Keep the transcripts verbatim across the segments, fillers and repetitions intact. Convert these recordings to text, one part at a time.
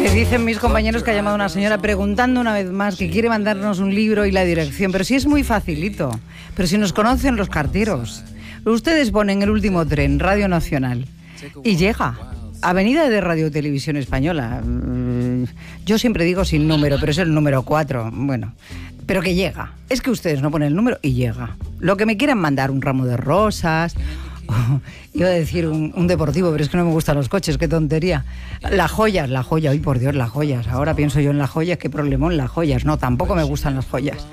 Me dicen mis compañeros que ha llamado una señora preguntando una vez más que quiere mandarnos un libro y la dirección, pero sí es muy facilito, pero si nos conocen los carteros. Ustedes ponen El último tren, Radio Nacional, y llega. Avenida de Radio Televisión Española. Yo siempre digo sin número, pero es el número cuatro. Bueno, pero que llega. Es que ustedes no ponen el número y llega. Lo que me quieran mandar, un ramo de rosas... Iba a decir un, un deportivo, pero es que no me gustan los coches, qué tontería. Las joyas, la joya, ay por Dios, las joyas. Ahora pienso yo en las joyas, qué problemón las joyas. No, tampoco me gustan las joyas.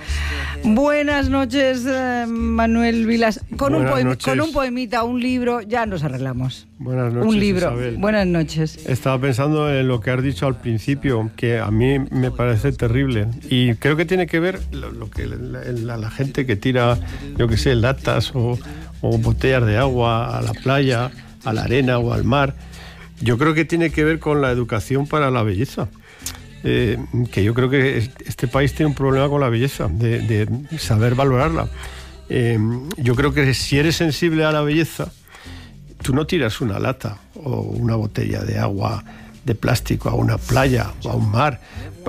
Buenas noches, eh, Manuel Vilas. Con un, poem, con un poemita, un libro, ya nos arreglamos. Buenas noches, un libro. Isabel. Buenas noches. Estaba pensando en lo que has dicho al principio, que a mí me parece terrible. Y creo que tiene que ver lo, lo que la, la, la gente que tira, yo qué sé, latas o... o botellas de agua a la playa, a la arena o al mar. Yo creo que tiene que ver con la educación para la belleza. Eh, que yo creo que este país tiene un problema con la belleza, de, de saber valorarla. Eh, yo creo que si eres sensible a la belleza, tú no tiras una lata o una botella de agua de plástico a una playa o a un mar,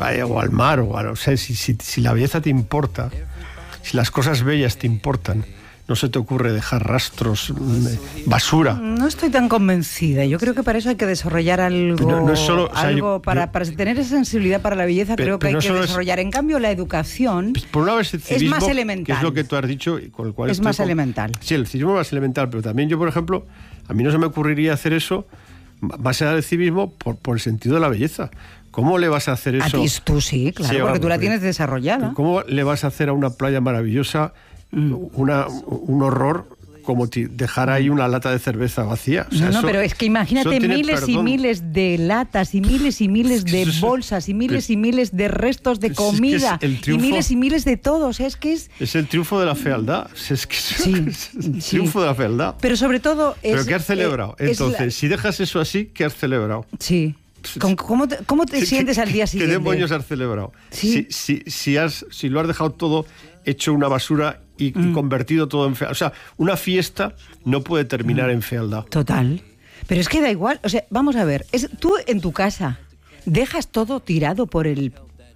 o al mar, o a, no sé, si, si, si la belleza te importa, si las cosas bellas te importan, no se te ocurre dejar rastros, basura. No estoy tan convencida. Yo creo que para eso hay que desarrollar algo, no, no es solo, o sea, algo yo, para, yo, para tener esa sensibilidad para la belleza. Pero, creo que hay no que desarrollar. Es, en cambio, la educación por una vez el civismo, es más elemental. Que es lo que tú has dicho, con el cual es más con, elemental. Sí, el civismo es más elemental, pero también yo, por ejemplo, a mí no se me ocurriría hacer eso más allá del civismo por, por el sentido de la belleza. ¿Cómo le vas a hacer eso? A ti, tú sí, claro, sí, porque tú la tienes desarrollada. ¿Cómo le vas a hacer a una playa maravillosa Una, un horror como dejar ahí una lata de cerveza vacía? O sea, no, no, eso, pero es que imagínate miles perdón. y miles de latas y miles y miles de bolsas y miles y miles de restos de comida es que es triunfo, y miles y miles de todo. O sea, es que es... Es el triunfo de la fealdad. Es que es, sí, es el sí. triunfo de la fealdad. Pero sobre todo es... ¿Pero qué has celebrado? Eh, Entonces, la... si dejas eso así, ¿qué has celebrado? Sí. ¿Cómo te, cómo te sientes al día siguiente? ¿Qué demonios has celebrado? ¿Sí? Si, si, si, has, si lo has dejado todo hecho una basura y, mm. y convertido todo en fealdad. O sea, una fiesta no puede terminar mm. en fealdad. Total. Pero es que da igual. O sea, vamos a ver. Es, tú en tu casa dejas todo tirado por el,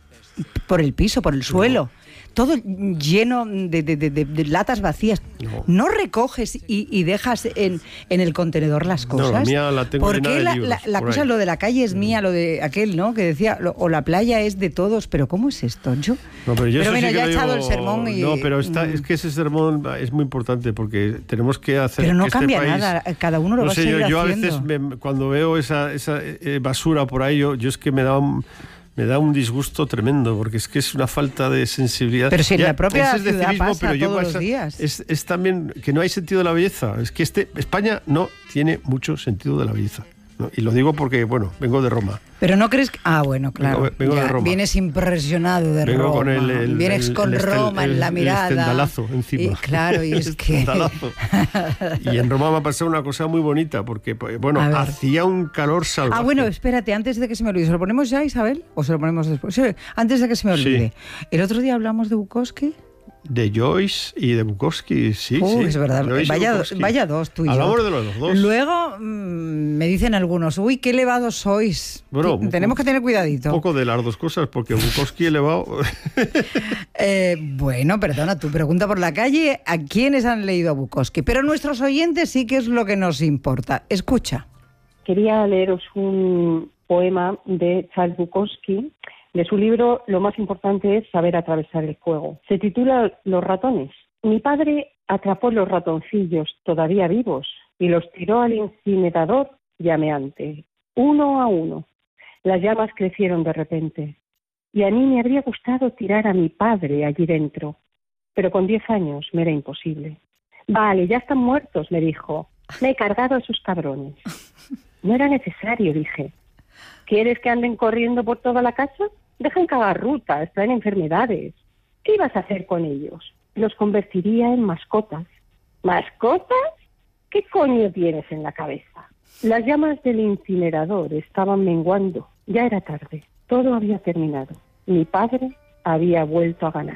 por el piso, por el suelo. No. Todo lleno de, de, de, de latas vacías. No, ¿No recoges y, y dejas en, en el contenedor las cosas? No, la mía la tengo ¿Por llena qué de la, libros, la, la cosa, ahí. Lo de la calle es mía, lo de aquel, ¿no? Que decía, lo, o la playa es de todos, pero ¿cómo es esto? Yo, no, pero yo pero bueno, sí ya he echado digo, el sermón y... No, pero está, es que ese sermón es muy importante porque tenemos que hacer... Pero no que cambia este país, nada, cada uno lo no va sé, a seguir yo, yo haciendo. a veces me, cuando veo esa, esa eh, basura por ahí, yo, yo es que me da un... Me da un disgusto tremendo, porque es que es una falta de sensibilidad. Pero si en ya, la propia es de ciudad civismo, pasa pero yo todos pasa, los días. Es, es también que no hay sentido de la belleza. Es que este España no tiene mucho sentido de la belleza, ¿no? Y lo digo porque, bueno, vengo de Roma. Pero no crees que... Ah, bueno, claro. Vengo, vengo de Roma. Vienes impresionado de vengo Roma. Con el, el, Vienes el, con el, Roma el, en la mirada. El estendalazo encima. Y, claro, y es que... Y en Roma me ha pasado una cosa muy bonita, porque, bueno, hacía un calor salvaje. Ah, bueno, espérate, antes de que se me olvide. ¿Se lo ponemos ya, Isabel? ¿O se lo ponemos después? Sí, antes de que se me olvide. Sí. El otro día hablamos de Bukowski. De Joyce y de Bukowski, sí, uh, sí. Es verdad, vaya, vaya dos tú y Hablamos yo. de los dos. Luego mmm, me dicen algunos, uy, qué elevados sois. Bueno, tenemos que tener cuidadito. Un poco de las dos cosas, porque Bukowski elevado... eh, bueno, perdona, tu pregunta por la calle, ¿a quiénes han leído a Bukowski? Pero nuestros oyentes sí que es lo que nos importa. Escucha. Quería leeros un poema de Charles Bukowski. De su libro, lo más importante es saber atravesar el fuego. Se titula Los ratones. Mi padre atrapó los ratoncillos todavía vivos y los tiró al incinerador llameante, uno a uno. Las llamas crecieron de repente y a mí me habría gustado tirar a mi padre allí dentro, pero con diez años me era imposible. Vale, ya están muertos, me dijo. Me he cargado a esos cabrones. No era necesario, dije. ¿Quieres que anden corriendo por toda la casa? Dejan cagar rutas, traen enfermedades. ¿Qué ibas a hacer con ellos? Los convertiría en mascotas. ¿Mascotas? ¿Qué coño tienes en la cabeza? Las llamas del incinerador estaban menguando. Ya era tarde. Todo había terminado. Mi padre había vuelto a ganar.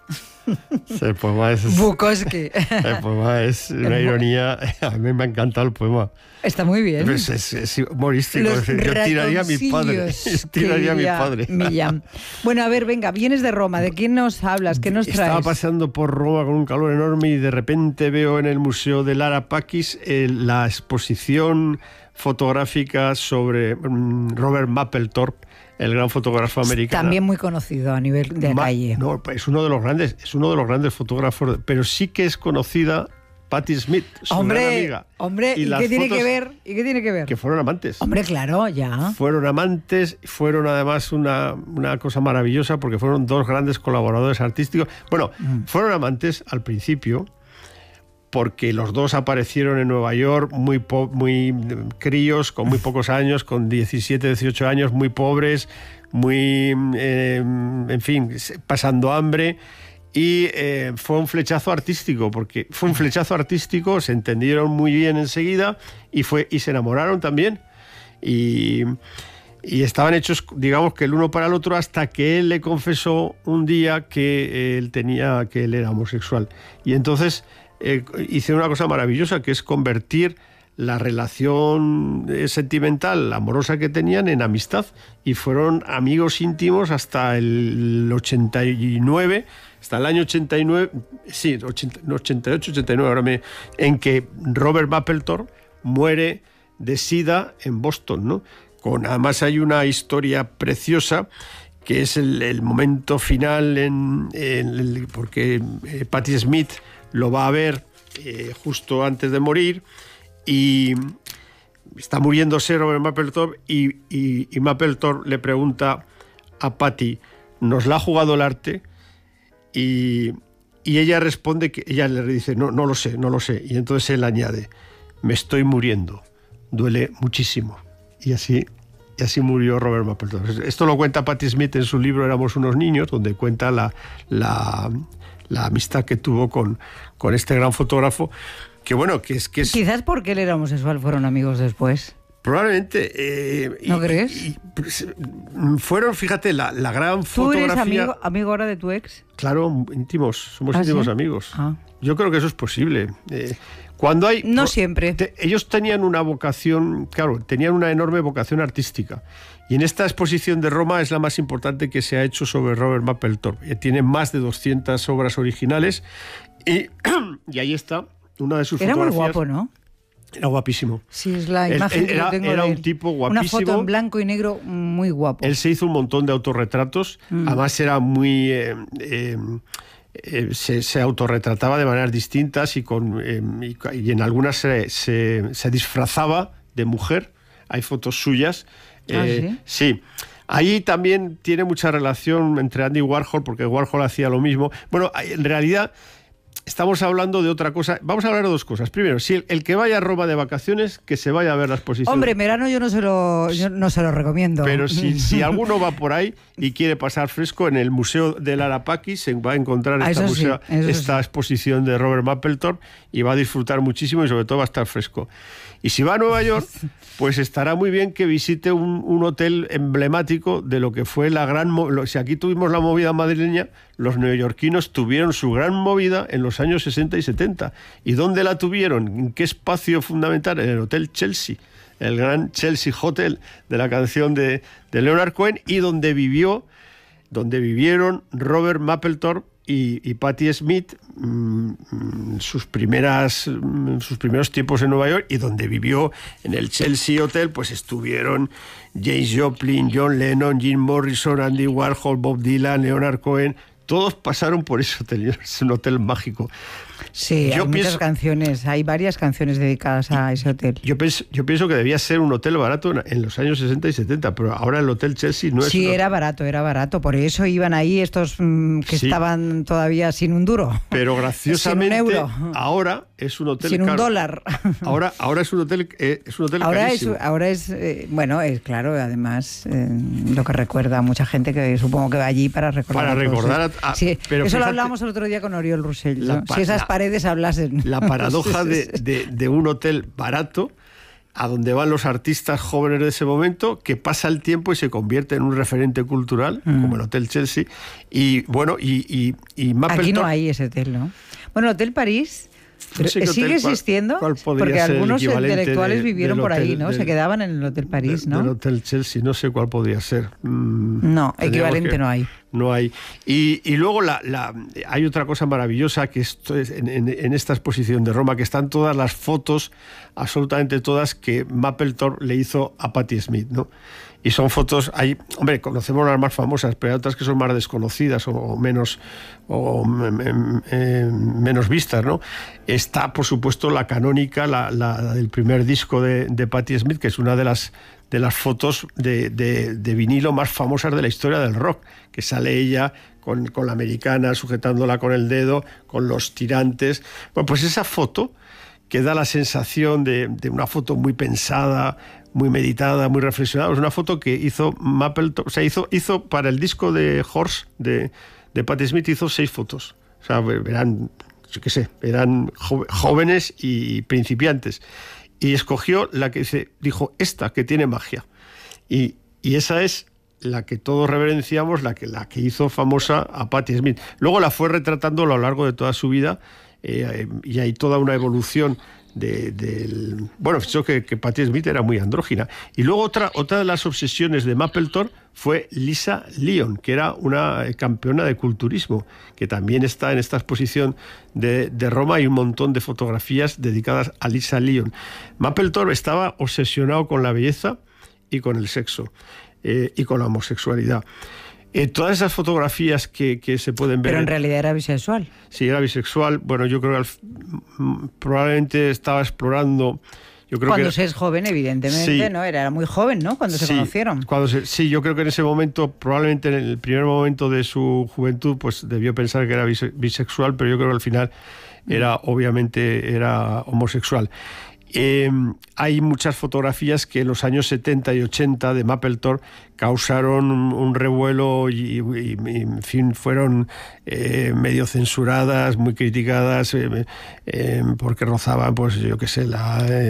El poema es... Bukowski. El poema es una ironía. A mí me ha encantado el poema. Está muy bien. Es, es, es humorístico. Los Yo tiraría a mi padre. Tiraría a mi padre. Millán. Bueno, a ver, venga, vienes de Roma. ¿De quién nos hablas? ¿Qué nos traes? Estaba paseando por Roma con un calor enorme y de repente veo en el Museo de Lara Pacis eh, la exposición fotográfica sobre um, Robert Mapplethorpe, el gran fotógrafo americano. También muy conocido a nivel de Ma calle. No, es uno de los grandes, es uno de los grandes fotógrafos, pero sí que es conocida Patti Smith, su hombre, gran amiga. Hombre, ¿y, ¿y qué tiene que ver? ¿Y qué tiene que ver? Que fueron amantes. Hombre, claro, ya. Fueron amantes, fueron además una, una cosa maravillosa porque fueron dos grandes colaboradores artísticos. Bueno, mm. fueron amantes al principio porque los dos aparecieron en Nueva York muy, muy críos, con muy pocos años, con diecisiete, dieciocho años, muy pobres, muy, eh, en fin, pasando hambre. Y eh, fue un flechazo artístico, porque fue un flechazo artístico, se entendieron muy bien enseguida y, fue, y se enamoraron también. Y, y estaban hechos, digamos, que el uno para el otro, hasta que él le confesó un día que él, tenía, que él era homosexual. Y entonces eh, hicieron una cosa maravillosa, que es convertir la relación sentimental, amorosa que tenían en amistad, y fueron amigos íntimos hasta el ochenta y nueve, hasta el año ochenta y nueve, sí, ochenta, ochenta y ocho, ochenta y nueve, ahora me, en que Robert Mapplethorpe muere de sida en Boston, ¿no? Con, además hay una historia preciosa que es el, el momento final en, en el, porque eh, Patti Smith lo va a ver eh, justo antes de morir. Y está muriéndose Robert Mapplethorpe y, y, y Mapplethorpe le pregunta a Patti, ¿nos la ha jugado el arte? Y, y ella responde que ella le dice, no, no lo sé, no lo sé. Y entonces él añade, me estoy muriendo, duele muchísimo. Y así, y así murió Robert Mapplethorpe. Esto lo cuenta Patti Smith en su libro Éramos unos niños, donde cuenta la, la, la amistad que tuvo con, con este gran fotógrafo. Que bueno, que es que es... Quizás porque él era homosexual fueron amigos después. Probablemente. Eh, ¿No y, crees? Y, y, fueron, fíjate, la, la gran ¿Tú fotografía... eres amigo, amigo ahora de tu ex? Claro, íntimos, somos ¿Ah, íntimos sí? amigos. Ah. Yo creo que eso es posible. Eh, cuando hay... No pro, siempre. Te, ellos tenían una vocación, claro, tenían una enorme vocación artística. Y en esta exposición de Roma es la más importante que se ha hecho sobre Robert Mapplethorpe. Tiene más de doscientas obras originales y, y ahí está. Una de sus era fotografías. Muy guapo, ¿no? Era guapísimo. Sí, es la imagen él, era, que yo tengo Era de un tipo guapísimo. Una foto en blanco y negro muy guapo. Él se hizo un montón de autorretratos. Mm. Además era muy... Eh, eh, eh, se, se autorretrataba de maneras distintas y, con, eh, y, y en algunas se, se, se disfrazaba de mujer. Hay fotos suyas. ¿Ah, eh, sí? Sí. Ahí también tiene mucha relación entre Andy Warhol, porque Warhol hacía lo mismo. Bueno, en realidad... Estamos hablando de otra cosa. Vamos a hablar de dos cosas. Primero, si el, el que vaya a Roma de vacaciones, que se vaya a ver la exposición. Hombre, en verano yo no se lo, yo no se lo recomiendo. Pero si, si alguno va por ahí y quiere pasar fresco, en el Museo de Lara Pacis se va a encontrar esta, ah, museo, sí, esta sí. exposición de Robert Mapplethorpe y va a disfrutar muchísimo y sobre todo va a estar fresco. Y si va a Nueva York, pues estará muy bien que visite un, un hotel emblemático de lo que fue la gran... Si aquí tuvimos la movida madrileña, los neoyorquinos tuvieron su gran movida en los años sesenta y setenta. ¿Y dónde la tuvieron? ¿En qué espacio fundamental? En el Hotel Chelsea, el gran Chelsea Hotel de la canción de, de Leonard Cohen, y donde vivió, donde vivieron Robert Mapplethorpe y, y Patti Smith mmm, sus primeras mmm, sus primeros tiempos en Nueva York, y donde vivió en el Chelsea Hotel pues estuvieron James Joplin, John Lennon, Jim Morrison, Andy Warhol, Bob Dylan, Leonard Cohen. Todos pasaron por ese hotel. Es un hotel mágico. Sí, yo hay pienso, muchas canciones, hay varias canciones dedicadas a ese hotel. Yo pienso, yo pienso que debía ser un hotel barato en los años sesenta y setenta, pero ahora el Hotel Chelsea no es... Sí, un... era barato, era barato. Por eso iban ahí estos mmm, que sí. estaban todavía sin un duro. Pero graciosamente, sin un euro. Ahora es un hotel sin caro. un dólar. Ahora, ahora es un hotel, eh, es un hotel ahora carísimo. Es, ahora es, eh, bueno, es claro, además, eh, lo que recuerda a mucha gente que supongo que va allí para recordar. Para recordar a, a, sí, pero eso fíjate, lo hablamos el otro día con Oriol Rossell. La, ¿no? Si esas la, paredes hablasen. La paradoja de, de, de un hotel barato a donde van los artistas jóvenes de ese momento, que pasa el tiempo y se convierte en un referente cultural, mm. como el Hotel Chelsea. Y bueno, y, y, y Mapplethorpe... Aquí no hay ese hotel, ¿no? Bueno, el Hotel París... Pero ¿sigue hotel, existiendo? ¿cuál, cuál Porque algunos intelectuales de, vivieron por hotel, ahí, ¿no? Del, se quedaban en el Hotel París, de, ¿no? Del Hotel Chelsea, no sé cuál podría ser. Mm, no, equivalente que, no hay. No hay. Y, y luego la, la, hay otra cosa maravillosa que esto es en, en, en esta exposición de Roma, que están todas las fotos, absolutamente todas, que Mapplethorpe le hizo a Patti Smith, ¿no? Y son fotos, hay, hombre, conocemos las más famosas, pero hay otras que son más desconocidas o, o menos o eh, menos vistas, ¿no? Está, por supuesto, la canónica, la, la del primer disco de, de Patti Smith, que es una de las de las fotos de, de, de vinilo más famosas de la historia del rock, que sale ella con, con la americana sujetándola con el dedo, con los tirantes. Bueno, pues esa foto que da la sensación de, de una foto muy pensada, muy meditada, muy reflexionada. Es una foto que hizo Mapplethorpe, o sea, hizo, hizo para el disco de Horse, de, de Patti Smith, hizo seis fotos. O sea, eran, yo qué sé, eran jóvenes y principiantes. Y escogió la que se dijo, esta, que tiene magia. Y, y esa es la que todos reverenciamos, la que, la que hizo famosa a Patti Smith. Luego la fue retratando a lo largo de toda su vida, eh, y hay toda una evolución de, de bueno, yo que, que Patti Smith era muy andrógina. Y luego otra, otra de las obsesiones de Mapplethorpe fue Lisa Lyon, que era una campeona de culturismo, que también está en esta exposición de, de Roma. Hay un montón de fotografías dedicadas a Lisa Lyon. Mapplethorpe estaba obsesionado con la belleza y con el sexo, eh, y con la homosexualidad. Eh, todas esas fotografías que, que se pueden ver... Pero en realidad era bisexual. Sí, era bisexual. Bueno, yo creo que al, probablemente estaba explorando... Yo creo cuando que, se es joven, evidentemente, sí, ¿no? Era muy joven, ¿no? Cuando se sí, conocieron. Cuando se, sí, yo creo que en ese momento, probablemente en el primer momento de su juventud, pues debió pensar que era bise, bisexual, pero yo creo que al final era, obviamente, era homosexual. Eh, hay muchas fotografías que en los años setenta y ochenta de Mapplethorpe causaron un, un revuelo y, y, y, en fin, fueron eh, medio censuradas, muy criticadas, eh, eh, porque rozaban, pues yo qué sé, la, eh,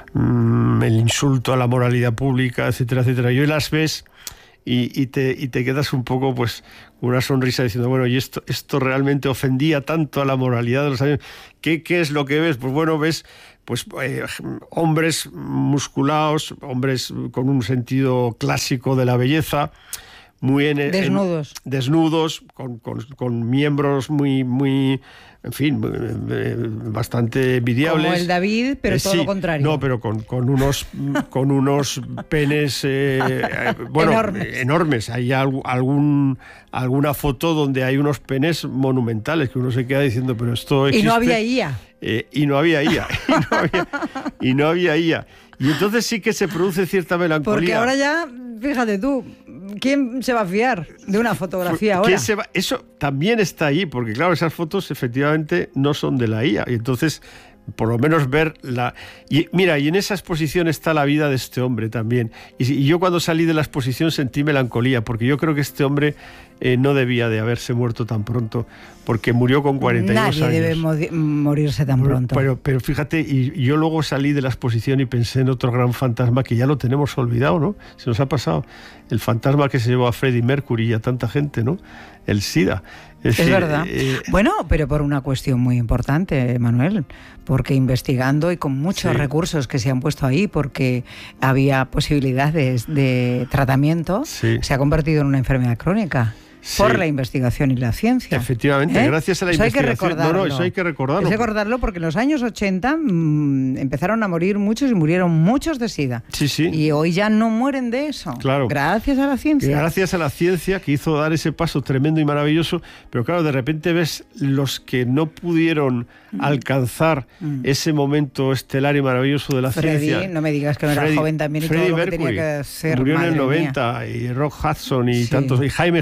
el insulto a la moralidad pública, etcétera, etcétera. Y hoy las ves y, y, te, y te quedas un poco, pues, con una sonrisa diciendo, bueno, y esto, esto realmente ofendía tanto a la moralidad de los años. ¿Qué, qué es lo que ves? Pues bueno, ves pues eh, hombres musculados, hombres con un sentido clásico de la belleza, muy en, desnudos, en, desnudos, con, con, con miembros muy, muy, en fin, eh, bastante envidiables. Como el David, pero eh, todo sí, lo contrario. No, pero con, con unos, con unos penes, eh, bueno, enormes. enormes. Hay algún, alguna foto donde hay unos penes monumentales que uno se queda diciendo, pero esto existe. Y no había I A. Eh, y no había I A. y, no había, y no había I A. Y entonces sí que se produce cierta melancolía. Porque ahora ya, fíjate tú, ¿quién se va a fiar de una fotografía ahora? Se va? Eso también está ahí, porque claro, esas fotos efectivamente no son de la I A. Y entonces, por lo menos ver la... Y mira, y en esa exposición está la vida de este hombre también. Y, y yo cuando salí de la exposición sentí melancolía, porque yo creo que este hombre eh, no debía de haberse muerto tan pronto, porque murió con cuarenta y dos Nadie años. Nadie debe morirse tan pronto. Pero, pero fíjate, y, y yo luego salí de la exposición y pensé en otro gran fantasma que ya lo tenemos olvidado, ¿no? Se nos ha pasado. El fantasma que se llevó a Freddie Mercury y a tanta gente, ¿no? El SIDA. Es, es verdad. Eh, bueno, pero por una cuestión muy importante, Manuel, porque investigando y con muchos sí. recursos que se han puesto ahí, porque había posibilidades de tratamiento, sí. se ha convertido en una enfermedad crónica. Sí. Por la investigación y la ciencia. Efectivamente, ¿eh? Gracias a la eso investigación. Hay que recordarlo. No, no, eso hay que recordarlo. Hay que recordarlo porque en los años ochenta mmm, empezaron a morir muchos y murieron muchos de SIDA. Sí, sí. Y hoy ya no mueren de eso. Claro. Gracias a la ciencia. Gracias a la ciencia que hizo dar ese paso tremendo y maravilloso. Pero claro, de repente ves los que no pudieron mm. alcanzar mm. ese momento estelar y maravilloso de la Freddie, ciencia. no me digas que no era Freddie, joven también y Freddie todo lo Mercury, que tenía que hacer. Murió en el noventa, mía. y Rock Hudson y sí. tantos, y Jaime Gil de Viedma.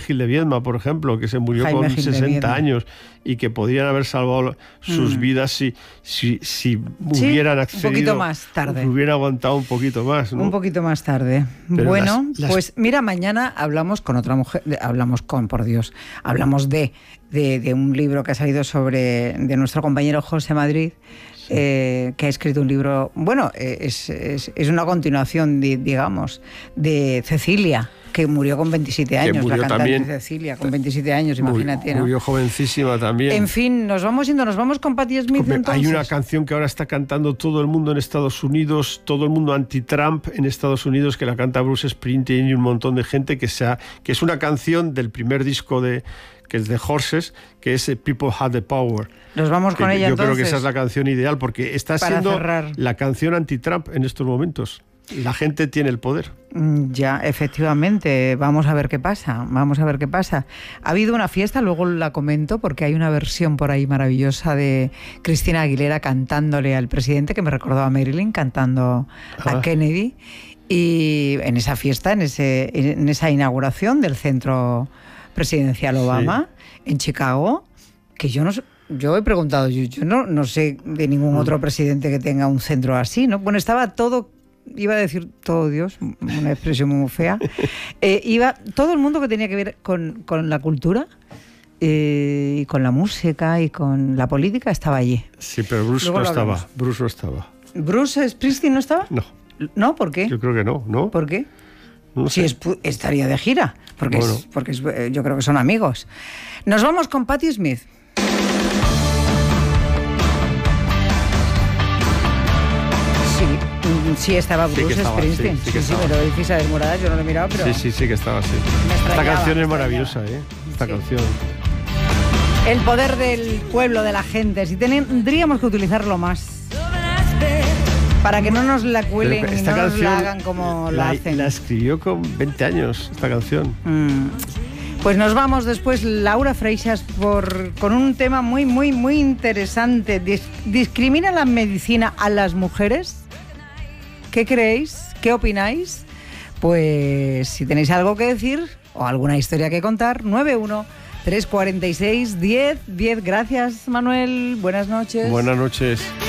Ledesma, por ejemplo, que se murió Jaime con Gil sesenta años y que podrían haber salvado sus mm. vidas si, si, si ¿Sí? hubieran accedido. Un poquito más tarde. Hubiera aguantado un poquito más, ¿no? Un poquito más tarde. Pero bueno, las, las... pues mira, mañana hablamos con otra mujer, hablamos con, por Dios, hablamos de, de, de un libro que ha salido sobre, de nuestro compañero José Madrid, sí. eh, que ha escrito un libro, bueno, es, es, es una continuación, de, digamos, de Cecilia, que murió con veintisiete años, la cantante también, Cecilia, con veintisiete años, imagínate. Murió, murió jovencísima también. En fin, nos vamos yendo, nos vamos con Patti Smith. Hombre, entonces. Hay una canción que ahora está cantando todo el mundo en Estados Unidos, todo el mundo anti-Trump en Estados Unidos, que la canta Bruce Springsteen y un montón de gente, que, sea, que es una canción del primer disco de que es de Horses, que es People Have the Power. Nos vamos con ella yo entonces. Yo creo que esa es la canción ideal, porque está Para siendo cerrar. la canción anti-Trump en estos momentos. La gente tiene el poder. Ya, efectivamente. Vamos a ver qué pasa. Vamos a ver qué pasa. Ha habido una fiesta, luego la comento, porque hay una versión por ahí maravillosa de Cristina Aguilera cantándole al presidente, que me recordó a Marilyn, cantando ah. a Kennedy. Y en esa fiesta, en, ese, en esa inauguración del centro presidencial Obama, sí. en Chicago, que yo no sé. Yo he preguntado, yo, yo no, no sé de ningún mm. otro presidente que tenga un centro así, ¿no? Bueno, estaba todo... Iba a decir todo Dios, una expresión muy fea. Eh, iba todo el mundo que tenía que ver con, con la cultura eh, y con la música y con la política estaba allí. Sí, pero Bruce Luego no estaba. Bruce no estaba. ¿Bruce Springsteen no estaba? No. ¿No? ¿Por qué? Yo creo que no, ¿no? ¿Por qué? No si sé. es, estaría de gira, porque, bueno. es, porque es, yo creo que son amigos. Nos vamos con Patti Smith. Sí, estaba Bruce sí estaba, Springsteen. Sí, sí, que sí, sí, me lo dice Isabel Moradas, yo no lo he mirado, pero... Sí, sí, sí que estaba, sí. Esta canción es maravillosa, ¿eh? Esta sí. canción. El poder del pueblo, de la gente. Si tendríamos que utilizarlo más. Para que no nos la cuelen y no nos la hagan como la, la hacen. La escribió con veinte años, esta canción. Mm. Pues nos vamos después, Laura Freixas, por, con un tema muy, muy, muy interesante. Dis- ¿Discrimina la medicina a las mujeres? ¿Qué creéis? ¿Qué opináis? Pues si tenéis algo que decir o alguna historia que contar, nueve uno tres cuatro seis diez diez. Gracias, Manuel. Buenas noches. Buenas noches.